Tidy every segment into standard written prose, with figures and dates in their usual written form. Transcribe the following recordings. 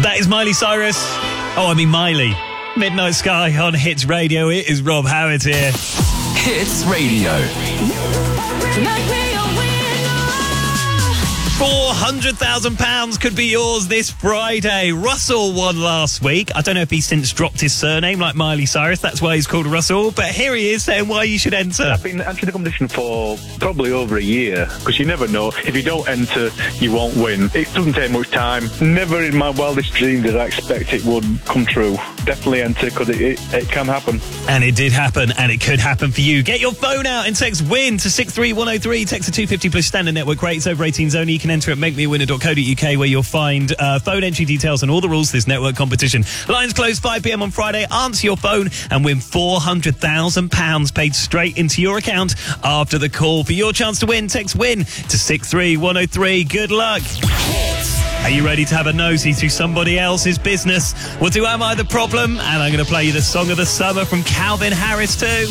That is Miley Cyrus. Miley. Midnight Sky on Hits Radio. It is Rob Howard here. Hits Radio. £400,000 could be yours this Friday. Russell won last week. I don't know if he's since dropped his surname like Miley Cyrus. That's why he's called Russell. But here he is saying why you should enter. I've been entering the competition for probably over a year, because you never know. If you don't enter, you won't win. It doesn't take much time. Never in my wildest dreams did I expect it would come true. Definitely enter, because it can happen. And it did happen, and it could happen for you. Get your phone out and text WIN to 63103. Text to 250 plus standard network rates. Over 18s only. You can enter at makemeawinner.co.uk, where you'll find phone entry details and all the rules to this network competition. Lines close 5 p.m. on Friday. Answer your phone and win £400,000 paid straight into your account after the call. For your chance to win, text WIN to 63103. Good luck. Are you ready to have a nosy through somebody else's business? We'll do Am I the Problem? And I'm going to play you the song of the summer from Calvin Harris too.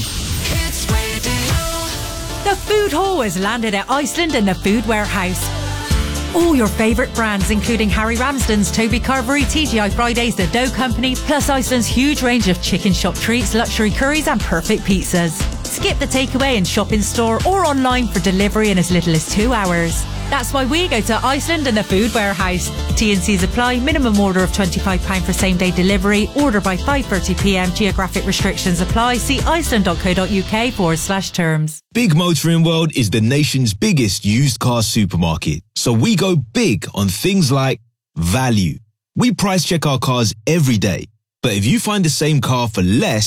The Food Hall has landed at Iceland in the Food Warehouse. All your favourite brands, including Harry Ramsden's, Toby Carvery, TGI Fridays, The Dough Company, plus Iceland's huge range of chicken shop treats, luxury curries and perfect pizzas. Skip the takeaway and shop in store or online for delivery in as little as 2 hours. That's why we go to Iceland and the Food Warehouse. T&Cs apply. Minimum order of £25 for same-day delivery. Order by 5:30 p.m. Geographic restrictions apply. See iceland.co.uk/terms. Big Motoring World is the nation's biggest used car supermarket. So we go big on things like value. We price check our cars every day. But if you find the same car for less,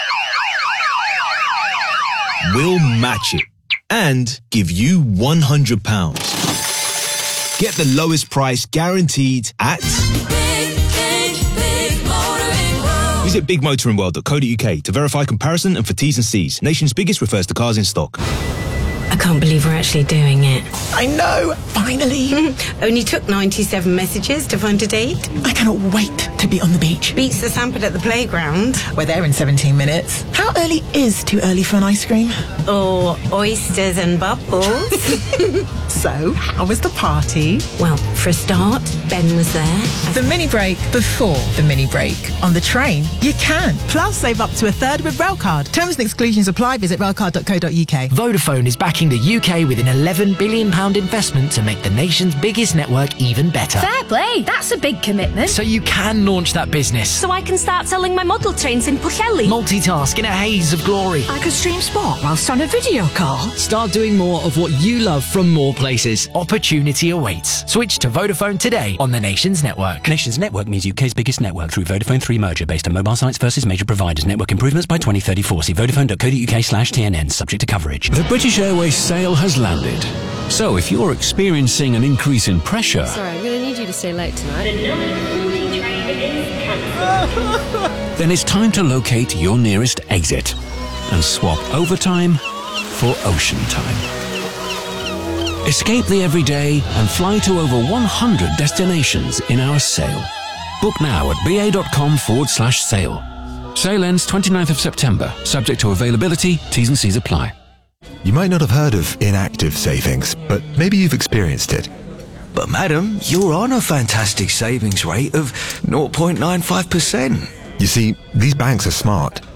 we'll match it and give you £100. Get the lowest price guaranteed at... Visit bigmotoringworld.co.uk to verify comparison and for T's and C's. Nation's biggest refers to cars in stock. I can't believe we're actually doing it. I know, finally. Only took 97 messages to find a date. I cannot wait to be on the beach. Beats the sandpit at the playground. We're there in 17 minutes. How early is too early for an ice cream? Or oysters and bubbles. So, how was the party? Well, for a start, Ben was there. The mini break before the mini break. On the train, you can. Plus, save up to a third with Railcard. Terms and exclusions apply. Visit railcard.co.uk. Vodafone is backing the UK with an £11 billion investment to make the nation's biggest network even better. Fair play, that's a big commitment. So you can launch that business. So I can start selling my model trains in Pwllheli. Multitask in a haze of glory. I could stream sport whilst on a video call. Start doing more of what you love from more places. Opportunity awaits. Switch to Vodafone today on the Nation's network. Nation's network means UK's biggest network through Vodafone 3 merger based on mobile sites versus major providers. Network improvements by 2034. See vodafone.co.uk/TNN, subject to coverage. The British Airways sale has landed. So if you're experiencing an increase in pressure... Sorry, I'm going to need you to stay late tonight. then it's time to locate your nearest exit and swap overtime for ocean time. Escape the everyday and fly to over 100 destinations in our sale. Book now at ba.com/sale. Sale ends 29th of September, subject to availability, T's and C's apply. You might not have heard of inactive savings, but maybe you've experienced it. But madam, you're on a fantastic savings rate of 0.95%. You see, these banks are smart.